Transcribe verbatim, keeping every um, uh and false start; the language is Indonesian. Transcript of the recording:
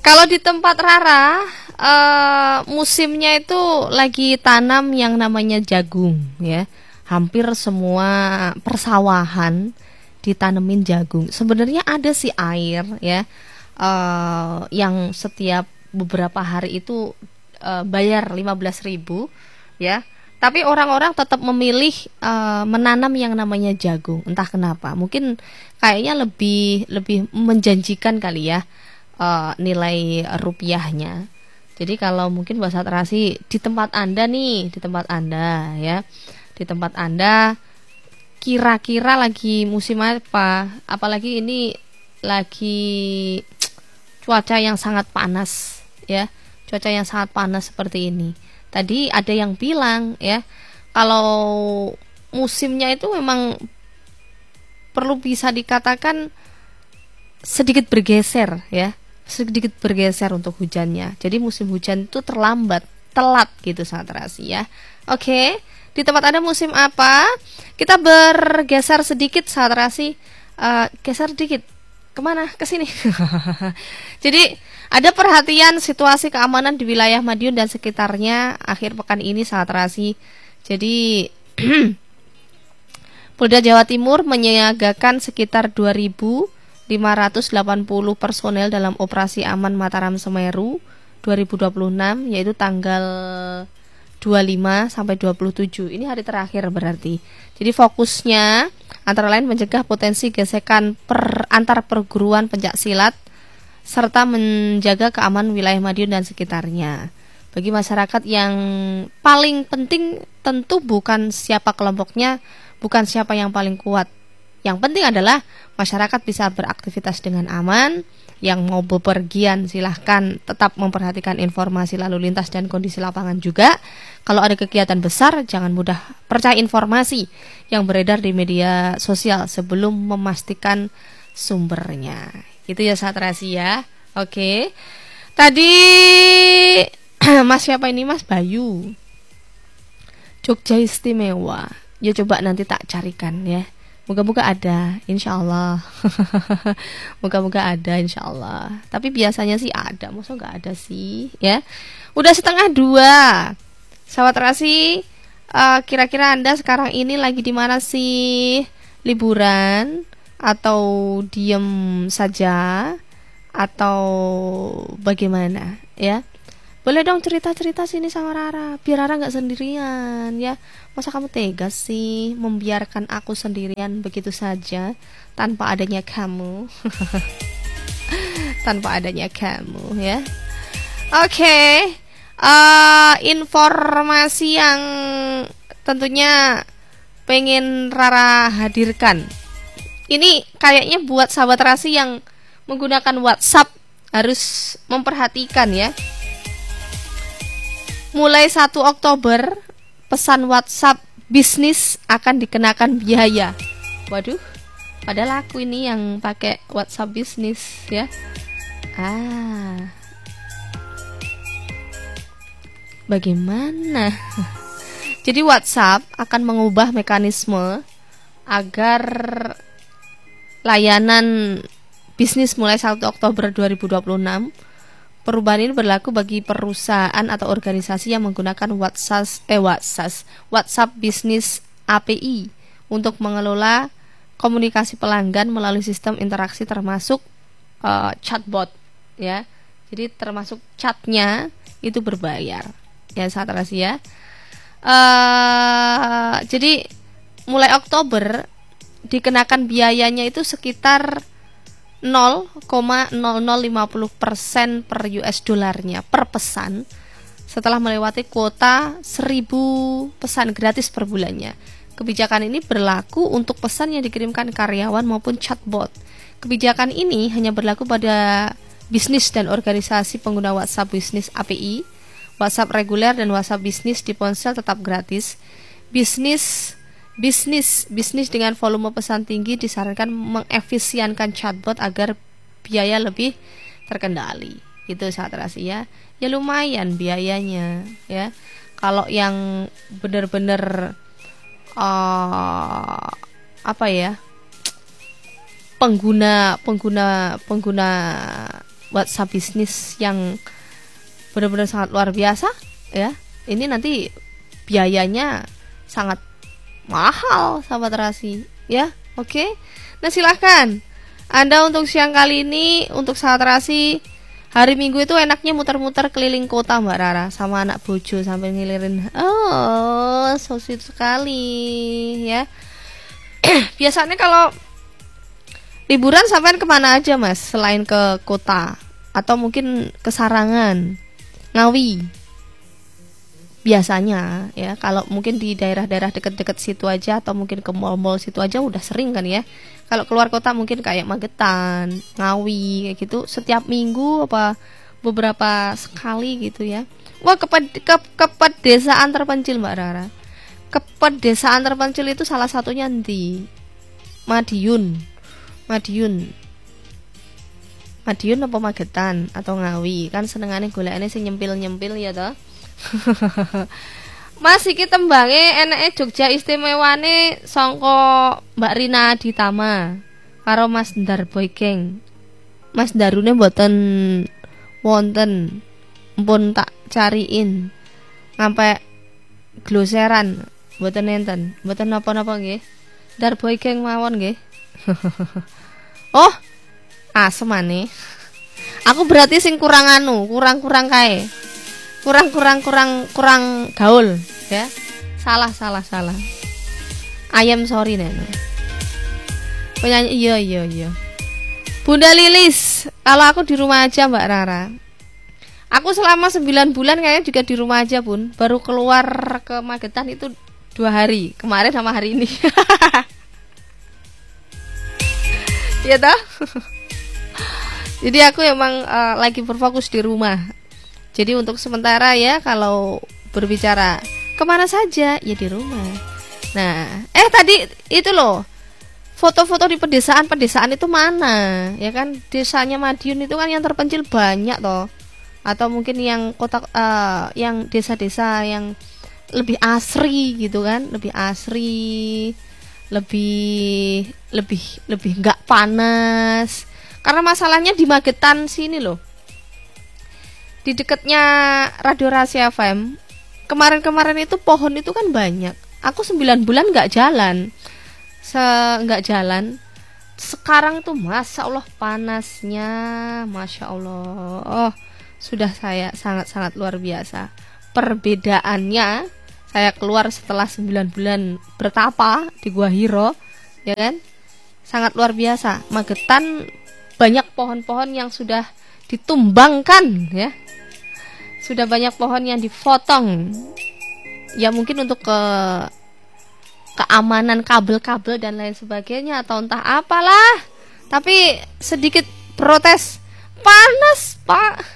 Kalau di tempat Rara, uh, musimnya itu lagi tanam yang namanya jagung, ya. Hampir semua persawahan ditanemin jagung. Sebenarnya ada sih air, ya, uh, yang setiap beberapa hari itu uh, bayar lima belas ribu, ya. Tapi orang-orang tetap memilih uh, menanam yang namanya jagung. Entah kenapa. Mungkin kayaknya lebih lebih menjanjikan kali ya. Uh, nilai rupiahnya. Jadi kalau mungkin bahasa terasi di tempat Anda nih, di tempat Anda ya, di tempat Anda kira-kira lagi musim apa? Apalagi ini lagi cuaca yang sangat panas ya, cuaca yang sangat panas seperti ini. Tadi ada yang bilang ya, kalau musimnya itu memang perlu bisa dikatakan sedikit bergeser ya. sedikit bergeser untuk hujannya. Jadi musim hujan itu terlambat, telat gitu saat terasi ya. Oke, di tempat Anda musim apa? Kita bergeser sedikit saat terasi. Uh, geser sedikit. Kemana? Ke sini. Jadi ada perhatian situasi keamanan di wilayah Madiun dan sekitarnya akhir pekan ini saat terasi. Jadi Polda Jawa Timur menyiagakan sekitar dua ribu lima ratus delapan puluh personel dalam operasi aman Mataram Semeru dua ribu dua puluh enam, yaitu tanggal dua puluh lima sampai dua puluh tujuh. Ini hari terakhir berarti. Jadi fokusnya antara lain mencegah potensi gesekan per, antar perguruan pencak silat serta menjaga keamanan wilayah Madiun dan sekitarnya. Bagi masyarakat yang paling penting tentu bukan siapa kelompoknya, bukan siapa yang paling kuat. Yang penting adalah masyarakat bisa beraktivitas dengan aman. Yang mau bepergian silahkan tetap memperhatikan informasi lalu lintas dan kondisi lapangan juga. Kalau ada kegiatan besar, jangan mudah percaya informasi yang beredar di media sosial sebelum memastikan sumbernya. Itu ya saat rahasia. Oke. Tadi Mas siapa ini? Mas Bayu. Jogja Istimewa. Ya coba nanti tak carikan ya. Moga-moga ada, insya Allah. Moga-moga ada, insya Allah. Tapi biasanya sih ada, masa nggak ada sih, ya. Udah setengah dua. Sahabat terasi, uh, kira-kira Anda sekarang ini lagi di mana sih? Liburan atau diem saja atau bagaimana, ya? Boleh dong cerita-cerita sini sama Rara, biar Rara nggak sendirian, ya. Masa kamu tega sih membiarkan aku sendirian begitu saja tanpa adanya kamu? Tanpa adanya kamu, ya. Oke, okay. uh, informasi yang tentunya pengen Rara hadirkan. Ini kayaknya buat sahabat Rasi yang menggunakan WhatsApp harus memperhatikan ya. Mulai satu Oktober, pesan WhatsApp bisnis akan dikenakan biaya. Waduh, padahal aku ini yang pakai WhatsApp bisnis ya. Ah, bagaimana? Jadi WhatsApp akan mengubah mekanisme agar layanan bisnis mulai satu Oktober dua ribu dua puluh enam. Perubahan ini berlaku bagi perusahaan atau organisasi yang menggunakan WhatsApp, eh, WhatsApp, WhatsApp Business A P I untuk mengelola komunikasi pelanggan melalui sistem interaksi termasuk uh, chatbot, ya. Jadi termasuk chatnya itu berbayar, ya saat rahasia. Uh, jadi mulai Oktober dikenakan biayanya itu sekitar nol koma nol nol lima nol persen per U S dollarnya per pesan setelah melewati kuota seribu pesan gratis per bulannya. Kebijakan ini berlaku untuk pesan yang dikirimkan karyawan maupun chatbot. Kebijakan ini hanya berlaku pada bisnis dan organisasi pengguna WhatsApp Business A P I. WhatsApp reguler dan WhatsApp bisnis di ponsel tetap gratis. Bisnis Bisnis bisnis dengan volume pesan tinggi disarankan mengefisienkan chatbot agar biaya lebih terkendali. Itu saat rahasia. Ya lumayan biayanya, ya. Kalau yang benar-benar uh, apa ya? pengguna pengguna pengguna WhatsApp bisnis yang benar-benar sangat luar biasa ya. Ini nanti biayanya sangat mahal sahabat terasi ya. Oke. Nah silahkan Anda untuk siang kali ini untuk sahabat terasi hari Minggu itu enaknya muter-muter keliling kota Mbak Rara sama anak bojo sambil ngilirin. Oh, so sweet sekali ya. Biasanya kalau liburan sampean kemana aja Mas selain ke kota atau mungkin ke Sarangan, Ngawi? Biasanya ya kalau mungkin di daerah-daerah deket-deket situ aja atau mungkin ke mall-mall situ aja udah sering kan ya. Kalau keluar kota mungkin kayak Magetan, Ngawi kayak gitu setiap minggu apa beberapa sekali gitu ya. Wah, ke, ke, ke pedesaan terpencil Mbak Rara. Ke pedesaan terpencil itu salah satunya di Madiun. Madiun. Madiun apa Magetan atau Ngawi? Kan senengane golekane sing nyempil-nyempil ya toh. Mas iki tembange eneke Jogja istimewane sangka Mbak Rina Aditama karo Mas Ndar Boy Gang. Mas Darune mboten wonten. Mpun tak cariin. Ngampe gloseran mboten enten. Mboten napa-napa nggih. Ndar Boy Gang mawon nggih. Oh, asem maneh. Aku berarti sing kurang anu, kurang-kurang kae. Kurang-kurang kurang kurang gaul ya. Salah salah salah. I am sorry Neno. Penyanyi iya iya iya. Bunda Lilis, kalau aku di rumah aja Mbak Rara. Aku selama sembilan bulan kayaknya juga di rumah aja Bun. Baru keluar ke Magetan itu dua hari. Kemarin sama hari ini. Iya toh? Jadi aku emang uh, lagi berfokus di rumah. Jadi untuk sementara ya kalau berbicara kemana saja ya di rumah. Nah, eh tadi itu loh foto-foto di pedesaan-pedesaan itu mana? Ya kan desanya Madiun itu kan yang terpencil banyak toh. Atau mungkin yang kota uh, yang desa-desa yang lebih asri gitu kan, lebih asri, lebih lebih lebih enggak panas. Karena masalahnya di Magetan sini loh. Di dekatnya Radio Rahasia F M kemarin-kemarin itu pohon itu kan banyak. Aku sembilan bulan nggak jalan, se nggak jalan. Sekarang tuh masya Allah panasnya, masya Allah. Oh, sudah saya sangat-sangat luar biasa. Perbedaannya saya keluar setelah sembilan bulan bertapa di Gua Hiro, ya kan? Sangat luar biasa. Magetan banyak pohon-pohon yang sudah ditumbangkan ya. Sudah banyak pohon yang dipotong. Ya mungkin untuk ke keamanan kabel-kabel dan lain sebagainya atau entah apalah. Tapi sedikit protes. Panas, Pak.